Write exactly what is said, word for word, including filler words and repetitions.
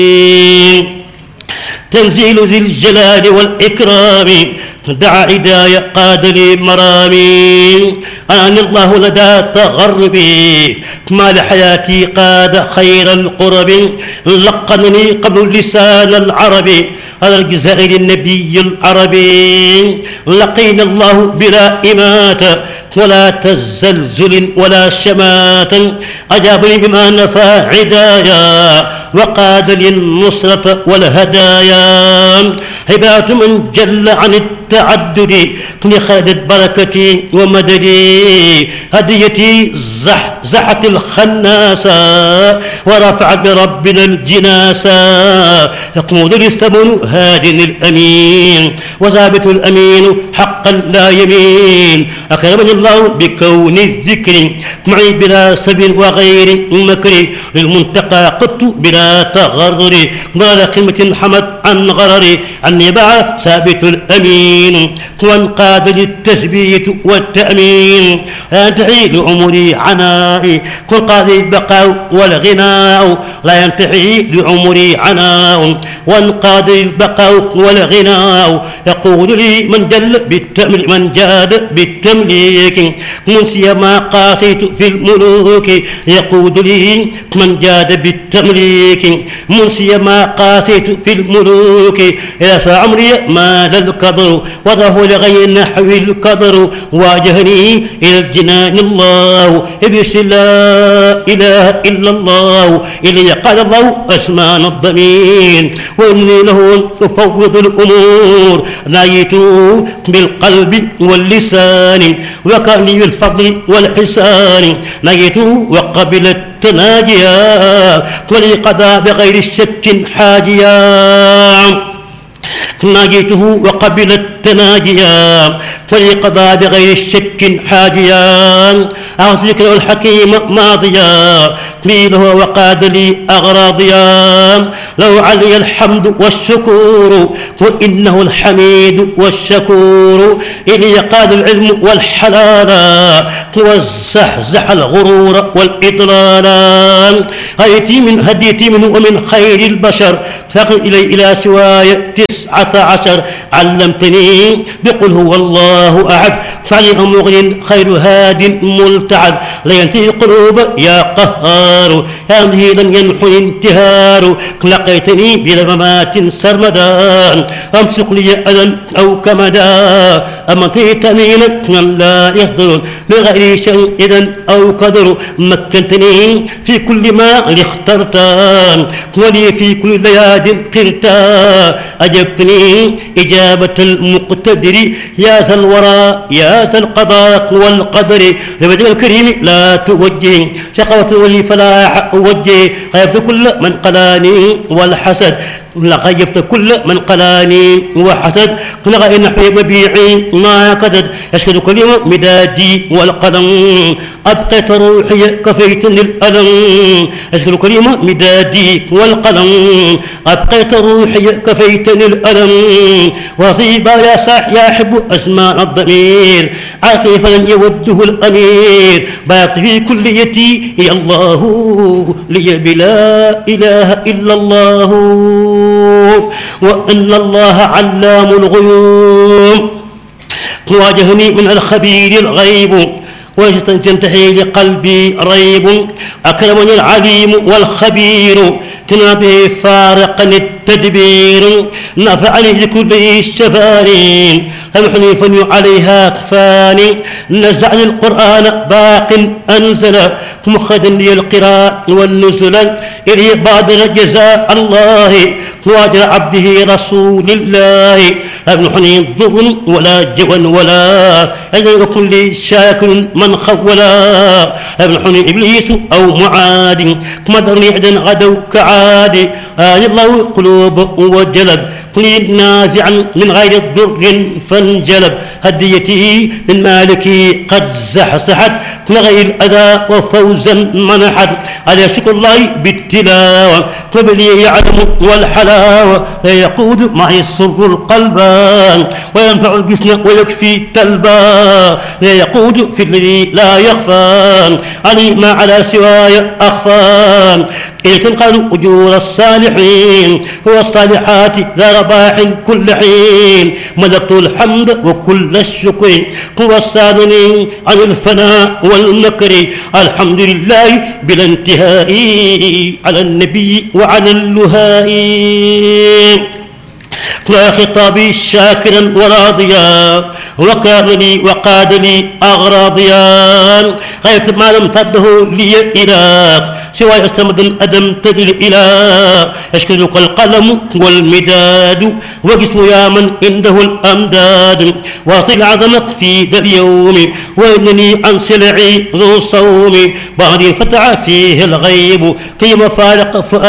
تنزيل ذي الجلال والإكرام دعا عدايا قاد لي مرامي أنا الله لدى تغربي ما لحياتي قاد خير القرب لقنني قبل لسان العربي على الجزائر النبي العربي لقينا الله بلا إماتة ولا تزلزل ولا شمات أجابني بما نفى عدايا وقاد لي النصرة والهدايا هبات من جل عن التعدد كن خالد بركتي ومددي هديتي زح زحت الخناسة ورفعت بربنا الجناسة يقود لي الثمن هاد الأمين وثابت الأمين حقا لا يمين أكرمني الله بكون الذكر معي بلا سب وغير مكر للمنتقى قدت بلا تغرر ضال قمة حمد عن غرر عني باع ثابت الأمين وانقاد للتثبيت والتأمين لا ينتهي لعمري عناء كل قاضي البقاء والغناء لا ينتهي لعمري عناء وانقاد البقاء والغناء يقول لي من جل بالتمليك من جاد بالتمليك منسي ما قاسيت في الملوك يقول لي من جاد بالتمليك منسي ما قاسيت في الملوك إلى عمري ما للقدر وضعه لغير نحو القدر واجهني إلى الجنان الله إبس لا إله إلا الله إلي قال الله أسمان الضمين وإني له أفوض الأمور نايت بالقلب واللسان وكان لي بالفضل والحسان نايت وقبل التناجيا ولي قضى بغير الشك حاجيا ناجيته وقبل التناجيا ولقضى بغير الشك حاجيا أعوذ ذكر الحكيم ماضيا قيله وقاد لي أغراضيا لو علي الحمد والشكور وإنه الحميد والشكور إلي قاد العلم والحلال وزحزح الغرور والإضلال هديتي من هديتي منه ومن خير البشر فقل إلي إلى سواي تسعة عشر علمتني بقل هو الله أحد فعلي مغن خير هاد ملتعد لا ينتهي القلوب يا قهار يا مهيلا ينحني انتهار لقيتني بلا ممات سرمدا أمسك لي أذى أو كمدا أمنتي تميلك من لا يهدر بغير شيء إذا أو قدر مكنتني في كل ما اخترت ولي في كل لياد قرتا أجبتني إجابة المقتدر يا ذا الورى يا ذا القضاء والقدر لبدء الكريم لا توجه شقوة الولي فلا أوجه غيبت كل من قلاني والحسد لغيبت كل من قلاني وحسد لغى نحوي مبيعي ما كدد يشكد كلمة مدادي والقلم أبقيت روحي كفيت للألم يشكد كلمة مدادي والقلم أبقيت روحي كفيت للألم وطيبا يا صاح يا حب أسماء الضمير عاطفا يوده الأمير باقي في كليتي يا الله لي بلا إله إلا الله وأن الله علام الغيوب واجهني من الخبير الغيب وتنتهي لقلبي ريب أكرمني العليم والخبير تنابه فارقا التدبير نفعني بكل الشفارين أمحني فني عليها كفاني نزعني القرآن باق أنزل مخدا لي القراء والنزل إلي بادر جزاء الله واجر عبده رسول الله أمحني ضر ولا جوى ولا أجل كل شاكر من خولا أمحني إبليس أو معاد مدرني عدا غدو كعاد آل الله قلوب وجلب كل نازعا من غير ضر فانجلب هديتي من مالكي قد زحزحت من غير الأذى وفوزا منحت على شكر الله بالتلاوة قبلي يعلم والحلاوة لا يقود معي السر القلبان وينفع الجسم ويكفي التلبا لا يقود في الذي لا يخفى علي ما على سواي أخفى إذ تنقل أجور الصالحين هو الصالحات ذا رباح كل حين ملكت الحمد وكل الشكر هو الصادنين عن الفناء والمكر الحمد لله بلا انتهاء على النبي وعلى اللهاء لا خطابي شاكرا وراضيا وكان لي وقاد لي أغراضيا غير ما لم تده لي إله سوى استمد الأدم تدل إله يشكرك القلم والمداد وجسم يا من عنده الأمداد واصل عظمك في ذا اليوم وإنني عن سلعي ذو الصوم بعد فتح فيه الغيب كيما فارق فؤاد